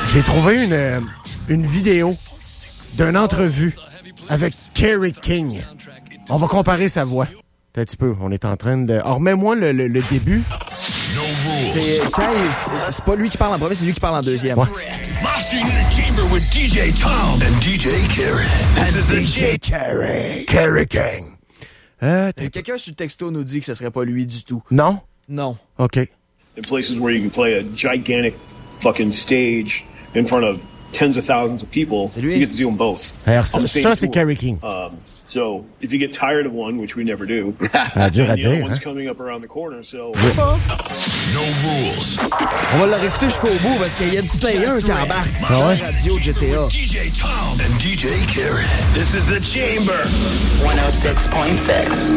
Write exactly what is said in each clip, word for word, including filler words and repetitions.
J'ai trouvé une, euh, une vidéo d'une entrevue avec Kerry King. On va comparer sa voix. Un petit peu, on est en train de... Alors, remets-moi le, le, le début. C'est, c'est pas lui qui parle en premier, c'est lui qui parle en deuxième. Ouais. Smashing the chamber with D J Tom and D J Kerry. This is the D J Kerry. Kerry King. Euh, Euh, Quelqu'un sur le texto nous dit que ce serait pas lui du tout. non? Non. OK. In places where you can play a gigantic fucking stage in front of tens of thousands of people, C'est lui. you get to do them both. Alors, on ça, the same ça c'est tour. Kerry King. Um, so if you get tired of one, which we never do, Ah, dur à the other dire, one's hein? coming up around the corner. So No rules. On va le réécouter jusqu'au bout parce qu'il y a du Slayer qui embarque Ah ouais? sur la radio G T A. D J Tom and D J Kerry. This is the chamber. one oh six point six.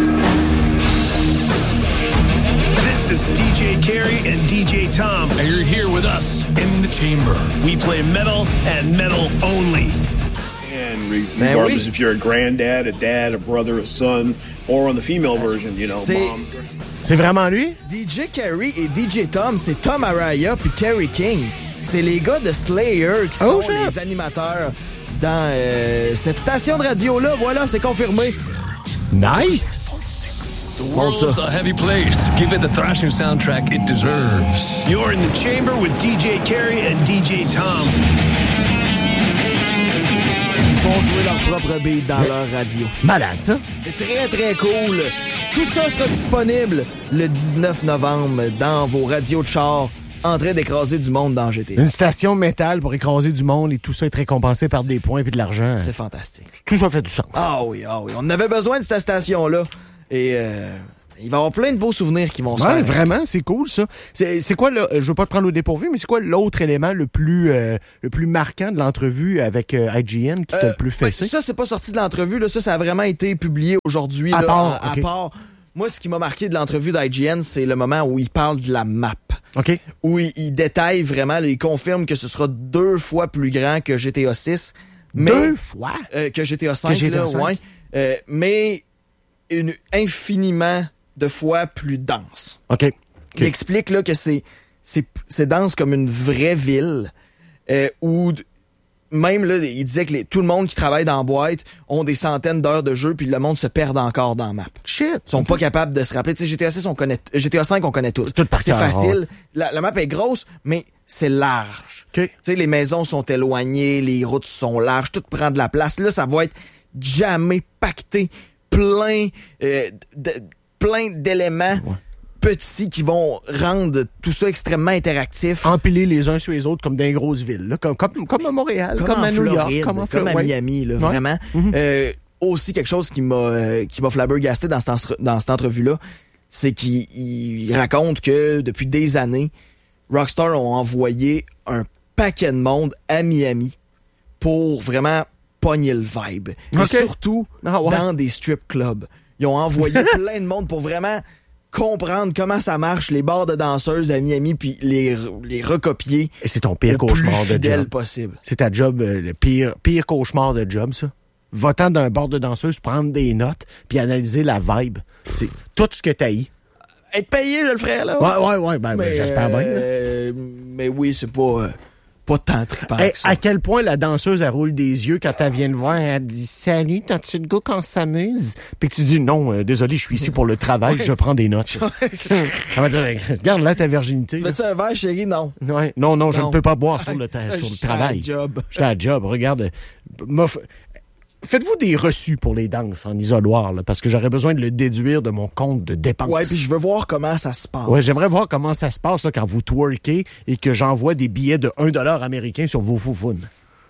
This is D J Kerry and D J Tom, And you're here with us in the chamber. we play metal and metal only. and re- Man, regardless we- if you're a granddad, a dad, a brother, a son, or on the female version, you know, C'est- mom. C'est vraiment lui? D J Kerry et D J Tom, c'est Tom Araya puis Kerry King. C'est les gars de Slayer qui Oh, sont shit. les animateurs dans euh, cette station de radio-là. Voilà, c'est confirmé. Nice! The world's a heavy place. Give it the thrashing soundtrack it deserves. You're in the chamber with D J Kerry and D J Tom. Ils font jouer leur propre beat dans leur radio. Malade, ça. C'est très, très cool. Tout ça sera disponible le dix-neuf novembre dans vos radios de char en train d'écraser du monde dans G T A. Une station métal pour écraser du monde et tout ça est récompensé par des points et de l'argent. C'est fantastique. Tout ça fait du sens. Ah oui, ah oui. On avait besoin de cette station-là. Et euh, il va y avoir plein de beaux souvenirs qui vont se Ouais, faire. vraiment, c'est cool, ça. C'est, c'est quoi, là, je veux pas te prendre au dépourvu, mais c'est quoi l'autre élément le plus euh, le plus marquant de l'entrevue avec euh, I G N qui t'a Euh, le plus ben, fessé? ça, c'est pas sorti de l'entrevue. Là. Ça, ça a vraiment été publié aujourd'hui. À là, part, à, à ok. part. Moi, ce qui m'a marqué de l'entrevue d'I G N, c'est le moment où il parle de la map. OK. Où il, il détaille vraiment, là, il confirme que ce sera deux fois plus grand que G T A six. Mais, Deux fois? euh, que G T A cinq, G T A là, cinq. ouais. Euh, mais une infiniment de fois plus dense. OK. Il explique là que c'est c'est c'est dense comme une vraie ville euh, où d- même là il disait que les, tout le monde qui travaille dans la boîte ont des centaines d'heures de jeu puis le monde se perd encore dans la map. Shit. Ils sont pas capables de se rappeler. Tu sais, G T A six on connaît, G T A cinq on connaît tout. Tout par c'est cœur, facile. ouais. La, la map est grosse mais c'est large. OK. Tu sais, les maisons sont éloignées, les routes sont larges, tout prend de la place. Là, ça va être jamais pacté, plein euh, de, plein d'éléments petits qui vont rendre tout ça extrêmement interactif. Empilés les uns sur les autres comme dans les grosses villes, là, comme, comme, comme à Montréal, comme, en à New York, Floride, comme, en comme à Floride. Miami, là, Ouais. vraiment. Mhm. Euh, aussi quelque chose qui m'a euh, qui m'a flabbergasté dans cette, entre- dans cette entrevue-là, c'est qu'il il raconte que depuis des années, Rockstar ont envoyé un paquet de monde à Miami pour vraiment pogner le vibe. Et Ok. surtout Ah ouais. dans des strip clubs. Ils ont envoyé plein de monde pour vraiment comprendre comment ça marche, les bars de danseuses à Miami, puis les, les recopier Et c'est ton pire au plus cauchemar de fidèle job. possible. C'est ta job, euh, le pire, pire cauchemar de job, ça. Va-t'en d'un bord de danseuse, prendre des notes, puis analyser la vibe. C'est tout ce que t'as eu. Être payé, je le ferais, là. Ouais, ouais, ouais, ben, ben, j'espère bien. là. euh, Mais oui, c'est pas, euh, pas tant trippant Hey, que ça. à quel point la danseuse, elle roule des yeux quand elle vient te voir, elle dit « Salut, t'as-tu le goût qu'on s'amuse? » Puis que tu dis « Non, euh, désolé, je suis ici pour le travail, je prends des notes. » Elle va dire « Regarde là ta virginité. » Tu veux-tu un verre, chérie? Non. Ouais. Non, non, je Non. ne peux pas boire sur le, ta- Je sur le suis à travail. la job. Je suis à la job. Regarde. M'a f- Faites-vous des reçus pour les danses en isoloir, là, parce que j'aurais besoin de le déduire de mon compte de dépenses. Ouais, puis je veux voir comment ça se passe. Ouais, j'aimerais voir comment ça se passe là, quand vous twerkez et que j'envoie des billets de un dollar américain sur vos foufounes.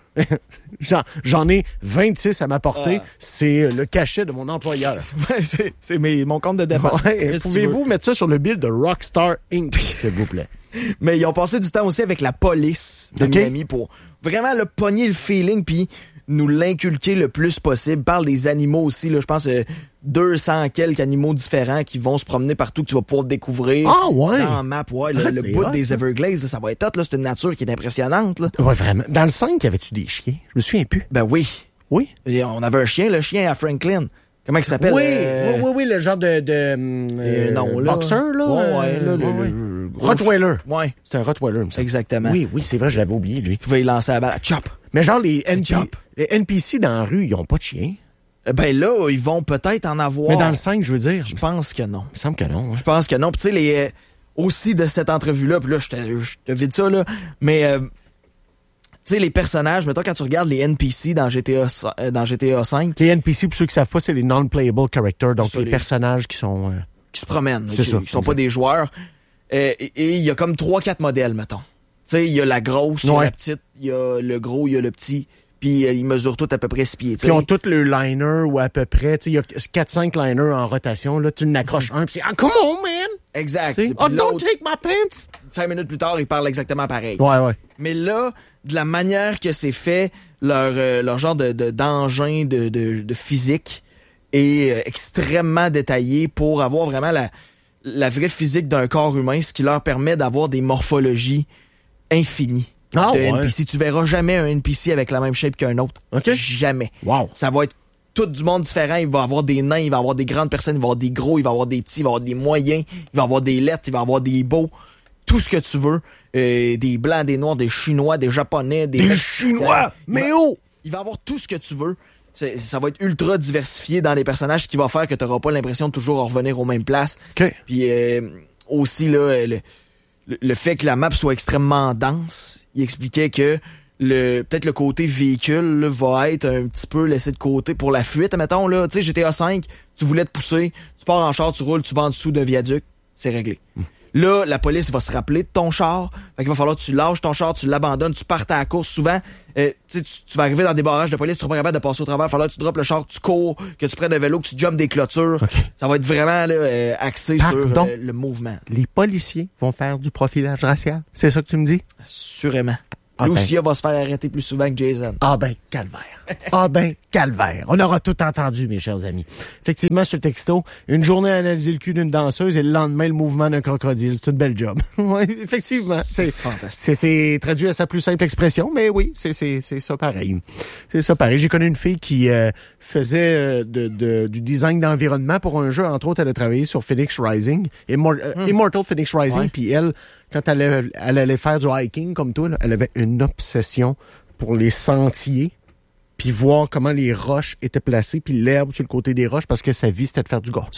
J'en, j'en ai vingt-six à m'apporter. Ah. C'est le cachet de mon employeur. Ouais, c'est, c'est mes, mon compte de dépenses. Ouais, Qu'est-ce que tu pouvez-vous mettre ça sur le bill de Rockstar Incorporated, s'il vous plaît? veux? Mais ils ont passé du temps aussi avec la police de Ok. Miami pour vraiment le pogner le feeling puis nous l'inculquer le plus possible. Il parle des animaux aussi, là, je pense euh, deux cents quelques animaux différents qui vont se promener partout que tu vas pouvoir découvrir. Ah, ouais? Dans la map, ouais. Le, Ah, le c'est bout hot, des ça. Everglades, là, ça va être hot, là. C'est une nature qui est impressionnante, là. Ouais, vraiment. Dans le cinq, y avait-tu des chiens? Je me souviens plus. Ben oui. Oui? Et on avait un chien, le chien à Franklin. Comment il s'appelle? Oui, Euh, oui, oui, oui, le genre de, de hum, euh, non, là. boxeur, là. Ouais, euh, ouais, là, le- ouais, le- Rottweiler. Ouais. C'est un Rottweiler, il me semble. Exactement. Oui, oui, c'est vrai, je l'avais oublié, lui. Il pouvait y lancer la balle. Chop. Mais genre, les, N P... Chop. les N P C dans la rue, ils ont pas de chien. Ben là, ils vont peut-être en avoir. Mais dans le cinq, je veux dire. Je pense que non. Il me semble que non. Hein. Je pense que non. Puis tu sais, les... aussi de cette entrevue-là, puis là, je te, je te vide ça, là, mais... Euh, tu sais, les personnages, mettons, quand tu regardes les N P C dans G T A, dans G T A cinq... Les N P C, pour ceux qui savent pas, c'est les non-playable characters, donc ça, les, les personnages qui sont... Euh... qui se promènent, c'est qui, ça, qui sont pas des joueurs. Euh, et il y a comme trois quatre modèles, mettons. Tu sais, il y a la grosse, il y a ouais. la petite, il y a le gros, il y a le petit... Puis euh, ils mesurent tous à peu près six pieds. Puis ils ont tous le liner ou à peu près. Tu sais, il y a quatre cinq liners en rotation. Là, tu n'accroches un, puis c'est « Ah, come on, man! » Exact. T'sais, oh, don't take my pants! Cinq minutes plus tard, ils parlent exactement pareil. Ouais, ouais. Mais là, de la manière que c'est fait, leur, euh, leur genre de, de, d'engin de, de, de physique est euh, extrêmement détaillé pour avoir vraiment la, la vraie physique d'un corps humain, ce qui leur permet d'avoir des morphologies infinies. Ah, de ouais. N P C. Tu verras jamais un N P C avec la même shape qu'un autre. OK. Jamais. Wow. Ça va être tout du monde différent. Il va avoir des nains, il va avoir des grandes personnes, il va avoir des gros, il va avoir des petits, il va avoir des moyens, il va avoir des lettres, il va avoir des beaux. Tout ce que tu veux. Euh, des blancs, des noirs, des chinois, des japonais, des... Des Chinois! Mais oh! Il va avoir tout ce que tu veux. C'est, ça va être ultra diversifié dans les personnages, ce qui va faire que tu n'auras pas l'impression de toujours revenir aux mêmes places. OK. Puis euh, aussi, là, le, le fait que la map soit extrêmement dense, il expliquait que le peut-être le côté véhicule là, va être un petit peu laissé de côté pour la fuite, mettons. Là, tu sais, G T A cinq, tu voulais te pousser, tu pars en char, tu roules, tu vas en dessous d'un viaduc, c'est réglé. Mm. Là, la police va se rappeler de ton char. Fait qu'il va falloir que tu lâches ton char, tu l'abandonnes, tu partes à la course. Souvent, euh, tu, tu vas arriver dans des barrages de police, tu seras pas capable de passer au travers. Il va falloir que tu droppes le char, que tu cours, que tu prennes un vélo, que tu jumpes des clôtures. Okay. Ça va être vraiment là, euh, axé Pardon? sur euh, le mouvement. Les policiers vont faire du profilage racial. C'est ça que tu me dis? Assurément. Ah Lucia ben. va se faire arrêter plus souvent que Jason. Ah ben, calvaire. Ah ben, calvaire. On aura tout entendu, mes chers amis. Effectivement, sur le texto, une journée à analyser le cul d'une danseuse et le lendemain, le mouvement d'un crocodile. C'est une belle job. Oui, effectivement. C'est, c'est fantastique. C'est, c'est traduit à sa plus simple expression, mais oui, c'est, c'est, c'est ça pareil. C'est ça pareil. J'ai connu une fille qui euh, faisait euh, de, de, du design d'environnement pour un jeu. Entre autres, elle a travaillé sur Phoenix Rising, Immor- euh, hum. Immortal Phoenix Rising, ouais. Puis elle, quand elle allait, elle allait faire du hiking comme toi, là, elle avait une obsession pour les sentiers, puis voir comment les roches étaient placées, puis l'herbe sur le côté des roches, parce que sa vie, c'était de faire du gazon.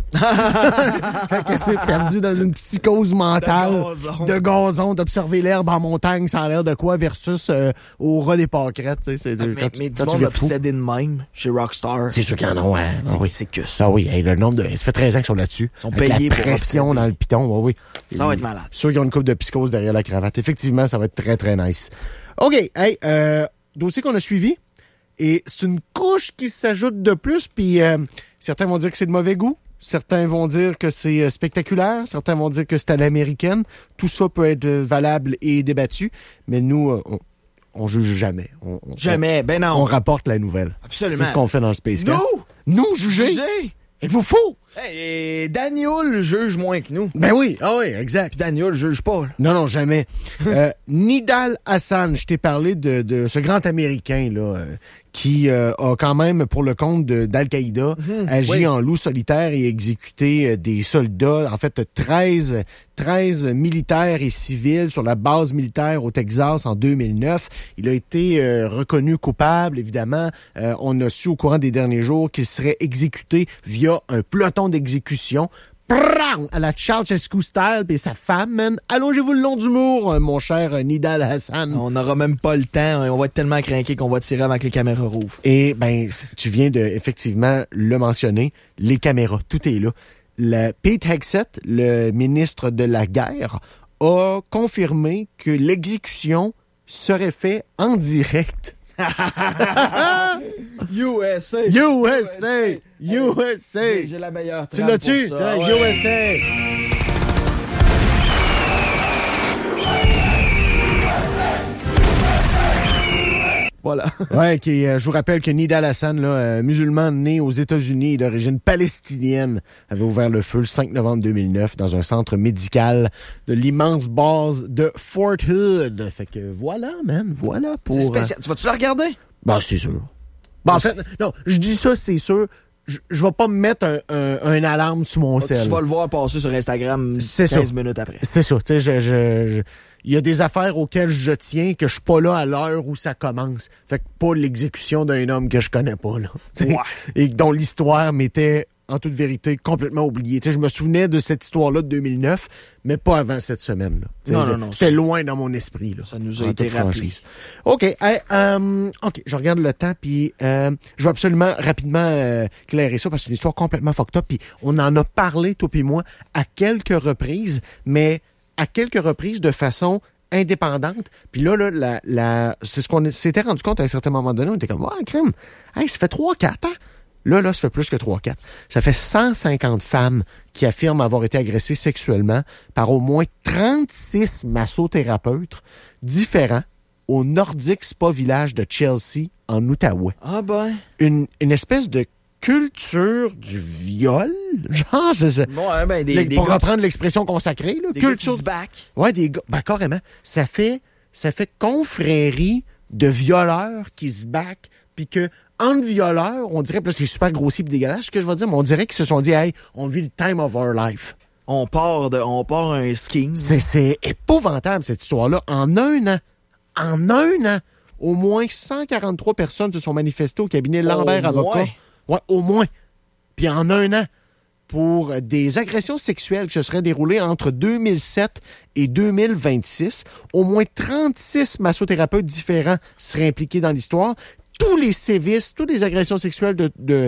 Quand elle s'est perdue dans une psychose mentale de gazon, de gazon d'observer l'herbe en montagne, ça a l'air de quoi, versus euh, au ras des pâquerettes. Tu sais, c'est ah, de, mais quand mais tu, du monde obsédé de même chez Rockstar. C'est sûr qu'il y en a, hein. C'est, oui. c'est que ça. Ah oui, hey, le nombre de... Ça fait treize ans qu'ils sont là-dessus. Ils sont avec payés la pour pression obséder. dans le piton, oui, oui. Ça va être malade. Ceux qui ont une coupe de psychose derrière la cravate. Effectivement, ça va être très, très nice. OK, hey, euh, dossier qu'on a suivi. Et c'est une couche qui s'ajoute de plus, puis euh, certains vont dire que c'est de mauvais goût, certains vont dire que c'est euh, spectaculaire, certains vont dire que c'est à l'américaine. Tout ça peut être valable et débattu, mais nous, euh, on, on juge jamais. On, on, jamais, ben non. On rapporte la nouvelle. Absolument. C'est ce qu'on fait dans le Spacecast. Nous! Nous, juger? Juger! Êtes-vous fous? Hey, Daniel juge moins que nous. Ben oui, ah oui, exact. Puis Daniel juge pas. Là. Non, non, jamais. euh, Nidal Hasan, je t'ai parlé de, de ce grand Américain là, euh, qui euh, a quand même, pour le compte de, d'Al-Qaïda, mmh, agi oui. en loup solitaire et exécuté euh, des soldats, en fait treize, treize militaires et civils sur la base militaire au Texas en deux mille neuf. Il a été euh, reconnu coupable, évidemment. Euh, on a su au courant des derniers jours qu'il serait exécuté via un peloton d'exécution. Prrrr, à la Ceausescu style, puis sa femme, man. Allongez-vous le long du mur, mon cher Nidal Hasan. On n'aura même pas le temps. On va être tellement craqués qu'on va tirer avant que les caméras rouvrent. Et, ben, tu viens de, effectivement, le mentionner. Les caméras, tout est là. Le Pete Hegseth, le ministre de la Guerre, a confirmé que l'exécution serait faite en direct. U S A! U S A! U S A! J'ai, j'ai la meilleure trame. Tu l'as-tu? Pour ça. Ouais. U S A! Voilà. Ouais, qui, euh, je vous rappelle que Nidal Hasan, là, euh, musulman né aux États-Unis d'origine palestinienne, avait ouvert le feu le cinq novembre deux mille neuf dans un centre médical de l'immense base de Fort Hood. Fait que voilà, man, voilà pour... C'est spécial. Euh... Tu vas-tu la regarder? Ben, c'est sûr. Ben, en fait, non, je dis ça, c'est sûr, je, je vais pas me mettre un, un, un alarme sur mon cell. Tu vas le voir passer sur Instagram c'est quinze ça. minutes après. C'est ça. Tu sais, je, je, je, il y a des affaires auxquelles je tiens que je suis pas là à l'heure où ça commence. Fait que pas l'exécution d'un homme que je connais pas, là. Ouais. Et dont l'histoire m'était, en toute vérité, complètement oubliée. Tu sais, je me souvenais de cette histoire-là de deux mille neuf, mais pas avant cette semaine-là. Tu sais, Non, je, non, non. C'était loin dans mon esprit, là. Ça nous a En été toute rappelé. franchise. OK. Hey, euh, OK, je regarde le temps, puis euh, je vais absolument rapidement euh, clairer ça, parce que c'est une histoire complètement fucked up, puis on en a parlé, toi puis moi, à quelques reprises, mais à quelques reprises de façon indépendante. Puis là, là la, la, c'est ce qu'on s'était rendu compte à un certain moment donné. On était comme, ah, oh, crème, hey, ça fait trois quatre ans. Là, là, ça fait plus que trois quatre. Ça fait cent cinquante femmes qui affirment avoir été agressées sexuellement par au moins trente-six massothérapeutes différents au Nordic Spa Village de Chelsea, en Outaouais. Ah ben. Une, une espèce de culture du viol, genre, je, je, Bon, hein, ben, des, les- des pour gars, reprendre l'expression consacrée, là, des gars qui culture, se back. ouais, des gars, ben carrément, ça fait, ça fait confrérie de violeurs qui se backent, puis que entre violeurs, on dirait, puis là c'est super grossier et dégueulasse, ce que je veux dire, mais on dirait qu'ils se sont dit, hey, on vit le time of our life. On part de, on part un scheme. C'est, c'est épouvantable, cette histoire-là. En un an, en un an, au moins cent quarante-trois personnes se sont manifestées au cabinet Lambert Au Avocat. moins. Ouais, au moins. Puis en un an, pour des agressions sexuelles qui se seraient déroulées entre deux mille sept et deux mille vingt-six, au moins trente-six massothérapeutes différents seraient impliqués dans l'histoire. Tous les sévices, toutes les agressions sexuelles de, de,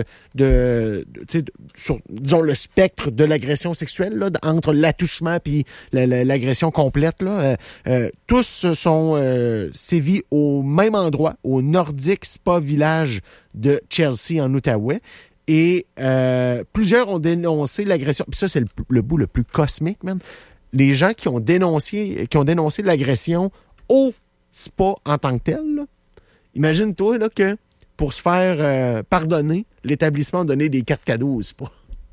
de, de, tu sais, de- sur, disons, le spectre de l'agression sexuelle, là, entre l'attouchement puis la- la- l'agression complète, là, euh, euh, tous se sont euh, sévis au même endroit, au Nordic Spa Village de Chelsea, en Outaouais. Et euh, plusieurs ont dénoncé l'agression. Puis ça, c'est le, le bout le plus cosmique, man. Les gens qui ont dénoncé, qui ont dénoncé l'agression au spa en tant que tel, là, imagine-toi là, que pour se faire euh, pardonner, l'établissement a donné des cartes cadeaux au spa.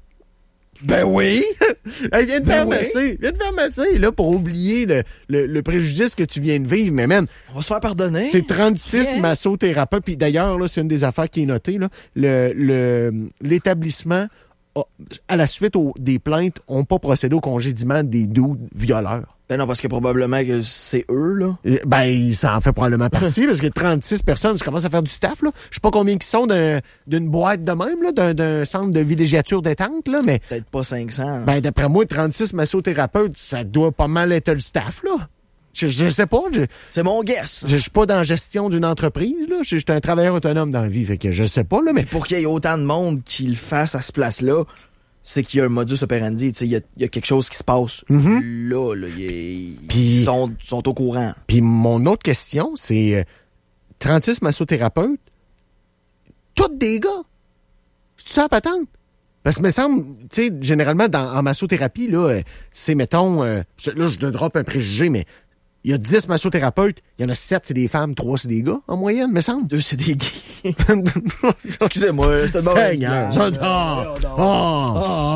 Ben oui! Hey, viens de Ben faire oui. masser, viens de faire masser, là, pour oublier le, le, le préjudice que tu viens de vivre. Mais man, On va se faire pardonner. c'est trente-six Bien. massothérapeutes. Puis d'ailleurs, là, c'est une des affaires qui est notée. Là, le, le, l'établissement, a- à la suite aux- des plaintes, n'ont pas procédé au congédiement des douze violeurs. Ben non, parce que probablement que c'est eux, là. Euh, Ben, ça en fait probablement partie, parce que trente-six personnes, ça commence à faire du staff, là. Je sais pas combien qui sont d'un- d'une boîte de même, là, d'un, d'un centre de villégiature détente, là, mais Peut-être pas cinq cents. ben, d'après moi, trente-six massothérapeutes, ça doit pas mal être le staff, là. Je, je sais pas, je, C'est mon guess. je suis pas dans la gestion d'une entreprise, là. Je, je suis un travailleur autonome dans la vie, fait que je sais pas, là, mais Pour qu'il y ait autant de monde qui le fasse à ce place-là, c'est qu'il y a un modus operandi. Tu sais, il y a, il y a quelque chose qui se passe là, là. Il y a- Puis- Ils sont, sont au courant. Puis mon autre question, c'est euh, trente-six massothérapeutes, tous des gars. C'est ça la patente? Parce que me semble, tu sais, généralement, dans, en massothérapie, là, euh, c'est, mettons, euh, là, je te drop un préjugé, mais il y a dix massothérapeutes, il y en a sept, c'est des femmes, trois, c'est des gars, en moyenne, me semble. Deux, c'est des gays. Excusez-moi, c'était une mauvaise Seigneur. blague. Ça, ah, ah, ah,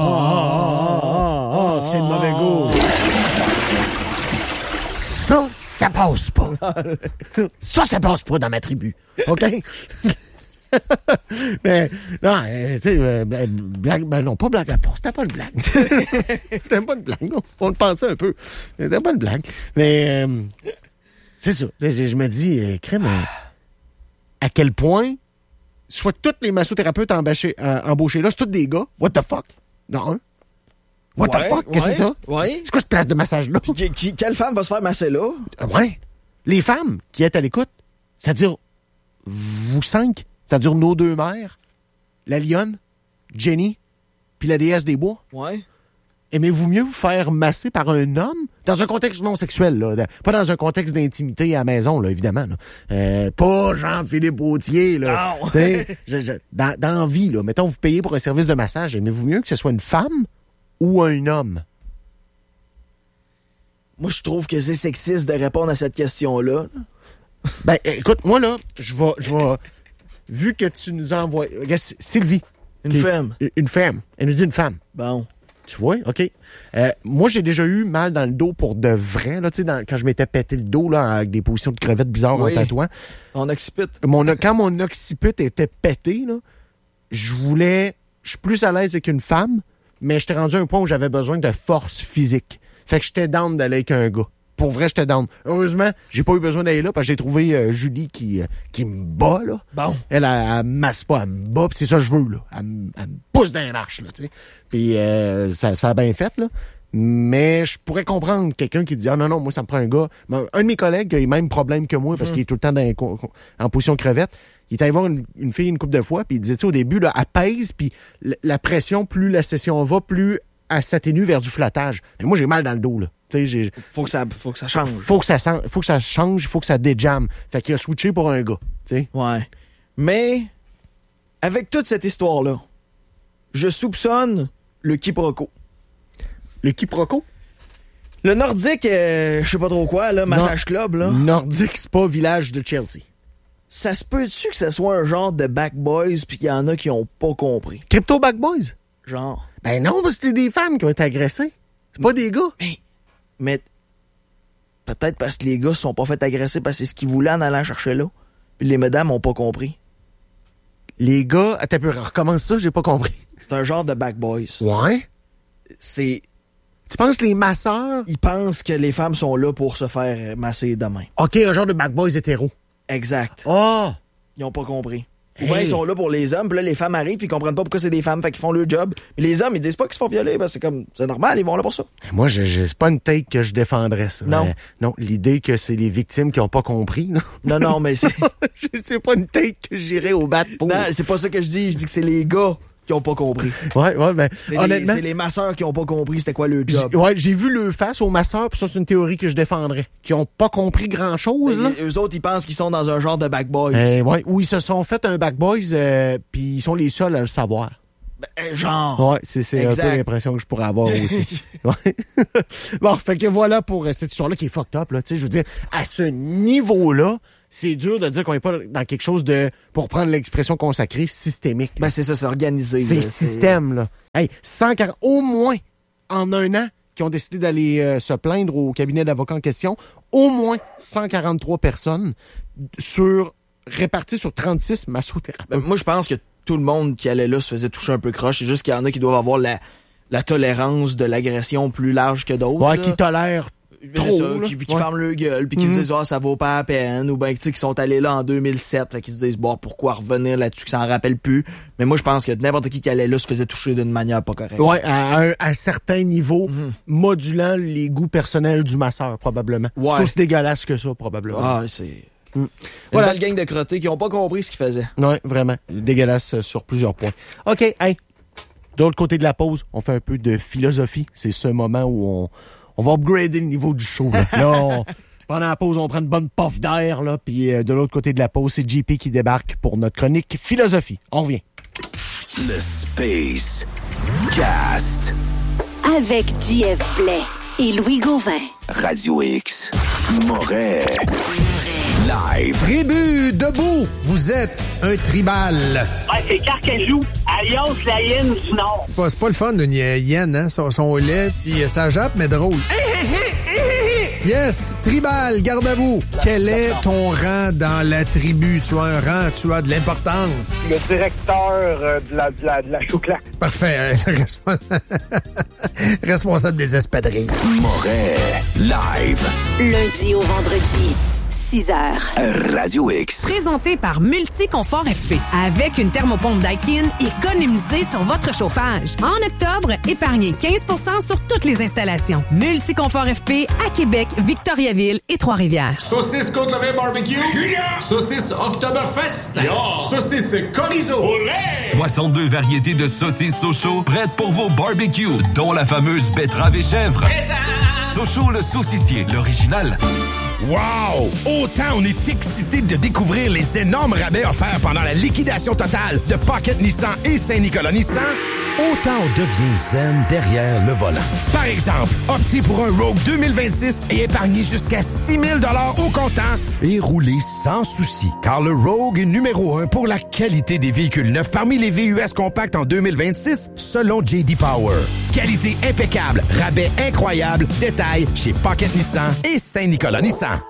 ah, ah, ah, que c'est de mauvais goût. Ça, ça passe pas. Ça, ça passe pas dans ma tribu. OK? Mais, non, euh, tu sais, euh, blague, ben non, pas blague à part. C'était pas une blague. C'était pas une blague, non. On le pensait un peu. C'était pas une blague. Mais, euh, c'est ça. Je, je me dis, euh, crème, euh, à quel point, soit tous les massothérapeutes embauchés, euh, embauchés là, c'est tous des gars. What the fuck? Non, hein? What Ouais, the fuck? Qu'est-ce que ouais, c'est ça? ouais. C'est quoi cette place de massage-là? Puis qui- qui- quelle femme va se faire masser là? Euh, Ouais. Les femmes qui êtes à l'écoute, c'est-à-dire vous cinq, c'est-à-dire nos deux mères, la lionne, Jenny, puis la déesse des bois, Ouais. aimez-vous mieux vous faire masser par un homme dans un contexte non sexuel, là, de- pas dans un contexte d'intimité à la maison, là, évidemment. Là. Euh, pas Jean-Philippe Bautier, là. Non. Tu sais, je- je- dans, dans la vie, là, mettons, vous payez pour un service de massage, aimez-vous mieux que ce soit une femme ou un homme? Moi, je trouve que c'est sexiste de répondre à cette question-là. Ben, écoute, moi, là, je vais, je vais, vu que tu nous envoies, regarde, S- Sylvie. Une qui est- femme. Une femme. Elle nous dit une femme. Bon. Tu vois, OK. Euh, moi, j'ai déjà eu mal dans le dos pour de vrai, là, tu sais, dans- quand je m'étais pété le dos, là, avec des positions de crevettes bizarres Oui. en tatouant. On occipite. Mon, quand mon occiput était pété, là, je voulais je suis plus à l'aise avec une femme, mais j'étais rendu à un point où j'avais besoin de force physique. Fait que j'étais down d'aller avec un gars. Pour vrai, j'étais down. Heureusement, j'ai pas eu besoin d'aller là parce que j'ai trouvé euh, Julie qui euh, qui me bat, là. Bon. Elle, elle, elle, elle me masse pas, elle me bat, pis c'est ça que je veux, là. Elle, me- elle me pousse dans les marches, là, tu sais. Puis euh, ça, ça a bien fait, là. Mais je pourrais comprendre quelqu'un qui dit « Ah non, non, moi, ça me prend un gars. » Un de mes collègues qui a les mêmes problèmes que moi parce qu'il est tout le temps dans, en position crevette, il est allé voir une, une fille une couple de fois, puis il disait, tu sais, au début, là, elle pèse, puis l- la pression, plus la session va, plus elle s'atténue vers du flottage. Mais moi, j'ai mal dans le dos, là. Tu sais, j'ai... Faut que ça, faut que ça change. Faut que ça, sent- faut que ça change, il faut que ça déjamme. Fait qu'il a switché pour un gars, tu sais. Ouais. Mais, avec toute cette histoire-là, je soupçonne le quiproquo. Le quiproquo? Le Nordique, euh, je sais pas trop quoi, là, Massage Club, là. Nordic Spa Village de Chelsea. Ça se peut-tu que ça soit un genre de back boys puis qu'il y en a qui ont pas compris? Crypto Back Boys? Genre. Ben non, c'était des femmes qui ont été agressées. C'est pas des gars. Mais, mais peut-être parce que les gars se sont pas fait agresser parce que c'est ce qu'ils voulaient en allant chercher là. Puis les madames ont pas compris. Les gars, attends un peu, recommence ça, j'ai pas compris. C'est un genre de back boys. Ouais? C'est... Tu penses que les masseurs... Ils pensent que les femmes sont là pour se faire masser les mains. OK, un genre de Back Boys hétéro. Exact. Ah! Ils ont pas compris. Ou Hey. bien ils sont là pour les hommes, puis là les femmes arrivent puis ils comprennent pas pourquoi c'est des femmes, fait qu'ils font leur job. Mais les hommes, ils disent pas qu'ils se font violer, parce que c'est comme c'est normal, ils vont là pour ça. Moi, je, je, c'est pas une take que je défendrais, ça. Non. Mais non, l'idée que c'est les victimes qui ont pas compris, non. Non non, mais c'est c'est pas une take que j'irais au bat pour. non, c'est pas ça que je dis, je dis que c'est les gars qui ont pas compris. Ouais, ouais, ben, C'est les, honnêtement. c'est les masseurs qui ont pas compris c'était quoi leur j'ai- job. ouais, j'ai vu le face aux masseurs, puis ça, c'est une théorie que je défendrais. Qui ont pas compris grand-chose, là. Et eux autres, ils pensent qu'ils sont dans un genre de back boys. Euh, ouais, où ils se sont fait un Back Boys, euh, puis ils sont les seuls à le savoir. Ben, genre. Ouais, c'est, c'est un Exact. peu l'impression que je pourrais avoir aussi. Ouais. Bon, fait que voilà pour euh, cette histoire-là qui est fucked up, là. Tu sais, je veux dire, à ce niveau-là, c'est dur de dire qu'on est pas dans quelque chose de, pour prendre l'expression consacrée, systémique. Ben c'est ça, c'est organisé. c'est là, système, là. Hey, cent quarante, au moins, en un an, qui ont décidé d'aller euh, se plaindre au cabinet d'avocats en question, au moins cent quarante-trois personnes sur, réparties sur trente-six massothérapeutes. Ben, moi, je pense que tout le monde qui allait là se faisait toucher un peu croche. C'est juste qu'il y en a qui doivent avoir la, la tolérance de l'agression plus large que d'autres. Ouais, là. qui tolèrent C'est trop, ça, là. qui, qui Ouais. ferment leur gueule, puis qui Mhm. se disent « Ah, ça vaut pas la peine », ou bien tu sais, qui sont allés là en deux mille sept, fait qu'ils se disent « Bon, pourquoi revenir là-dessus, que ça en rappelle plus ?» Mais moi, je pense que n'importe qui qui allait là se faisait toucher d'une manière pas correcte. Ouais, à, un, à certains niveaux, Mhm. modulant les goûts personnels du masseur, probablement. Ouais. C'est aussi dégueulasse que ça, probablement. Ah, c'est... Une Voilà. belle gang de crottés qui ont pas compris ce qu'ils faisaient. Ouais, vraiment. Dégueulasse euh, sur plusieurs points. OK, hey. De l'autre côté de la pause, on fait un peu de philosophie. C'est ce moment où on, on va upgrader le niveau du show. Là, Là, on- pendant la pause, on prend une bonne puff d'air, là, puis euh, de l'autre côté de la pause, c'est J P qui débarque pour notre chronique philosophie. On revient. Le Space Cast. Avec J F Blais et Louis Gauvin. Radio X. Moret. Live. Tribu debout, vous êtes un tribal. Ouais, c'est Carcajou, alias la hyène du Nord. C'est pas, c'est pas le fun d'une hyène, hein? Son, son lait, puis euh, ça jappe, mais drôle. Yes, tribal, garde à vous. Quel est ton rang dans la tribu? Tu as un rang, tu as de l'importance. Le directeur euh, de la, de la, de la chouclaque. Parfait, hein, le respo- responsable des espadrilles. Moret. Live. Lundi au vendredi, six heures. Radio X. Présenté par Multiconfort F P. Avec une thermopompe Daikin, économisez sur votre chauffage. En octobre, épargnez quinze pour cent sur toutes les installations. Multiconfort F P à Québec, Victoriaville et Trois-Rivières. Saucisse côte levée barbecue. Saucisse Oktoberfest. Saucisse chorizo. soixante-deux variétés de saucisses Sochaux prêtes pour vos barbecues, dont la fameuse betterave et chèvre. Sochaux le saucissier, l'original. Wow! Autant on est excité de découvrir les énormes rabais offerts pendant la liquidation totale de Pocket Nissan et Saint-Nicolas Nissan, autant on devient zen derrière le volant. Par exemple, optez pour un Rogue deux mille vingt-six et épargnez jusqu'à six mille dollars au comptant et roulez sans souci, car le Rogue est numéro un pour la qualité des véhicules neufs parmi les V U S compacts en deux mille vingt-six selon J D Power. Qualité impeccable, rabais incroyable, détail chez Pocket Nissan et Saint-Nicolas Nissan.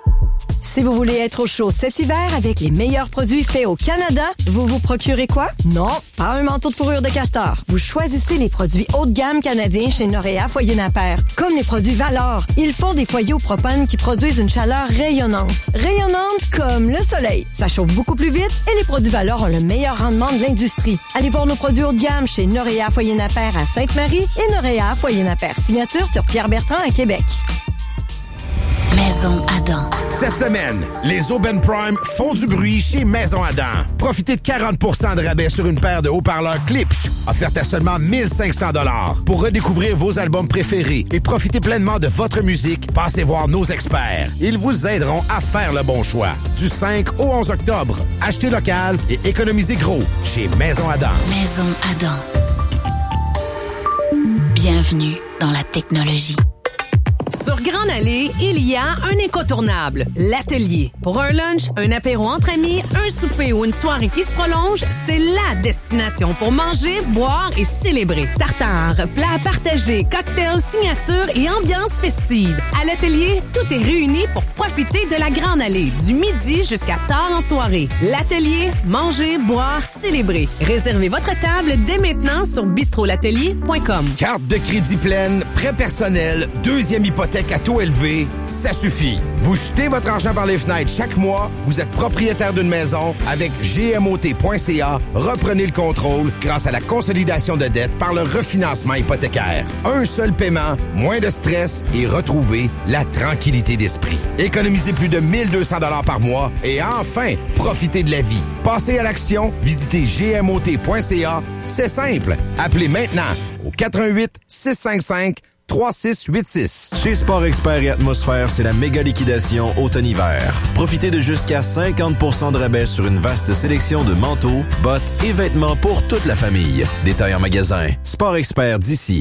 Si vous voulez être au chaud cet hiver avec les meilleurs produits faits au Canada, vous vous procurez quoi? Non, pas un manteau de fourrure de castor. Vous choisissez les produits haut de gamme canadiens chez Noréa Foyer Napaire, comme les produits Valor. Ils font des foyers au propane qui produisent une chaleur rayonnante. Rayonnante comme le soleil. Ça chauffe beaucoup plus vite et les produits Valor ont le meilleur rendement de l'industrie. Allez voir nos produits haut de gamme chez Noréa Foyer Napaire à Sainte-Marie et Noréa Foyer Napaire Signature sur Pierre-Bertrand à Québec. Maison Adam. Cette semaine, les Aubaine Prime font du bruit chez Maison Adam. Profitez de quarante pour cent de rabais sur une paire de haut-parleurs Klipsch, offerte à seulement mille cinq cents dollars. Pour redécouvrir vos albums préférés et profiter pleinement de votre musique, passez voir nos experts. Ils vous aideront à faire le bon choix. Du cinq au onze octobre, achetez local et économisez gros chez Maison Adam. Maison Adam. Bienvenue dans la technologie. Sur Grande Allée, il y a un incontournable, l'Atelier. Pour un lunch, un apéro entre amis, un souper ou une soirée qui se prolonge, c'est la destination pour manger, boire et célébrer. Tartare, plats partagés, cocktails, signatures et ambiance festive. À l'Atelier, tout est réuni pour profiter de la Grande Allée, du midi jusqu'à tard en soirée. L'Atelier, manger, boire, célébrer. Réservez votre table dès maintenant sur bistro l'atelier point com. Carte de crédit pleine, prêt personnel, deuxième hypothèque à taux élevé, ça suffit. Vous jetez votre argent par les fenêtres chaque mois, vous êtes propriétaire d'une maison, avec G M O T point C A, reprenez le contrôle grâce à la consolidation de dettes par le refinancement hypothécaire. Un seul paiement, moins de stress et retrouvez la tranquillité d'esprit. Économisez plus de mille deux cents dollars par mois et enfin, profitez de la vie. Passez à l'action, visitez G M O T point C A. C'est simple. Appelez maintenant au quatre un huit, six cinq cinq, trois six huit six. Chez Sport Expert et Atmosphère, c'est la méga liquidation automne-hiver. Profitez de jusqu'à cinquante pour cent de rabais sur une vaste sélection de manteaux, bottes et vêtements pour toute la famille. Détails en magasin. Sport Expert d'ici.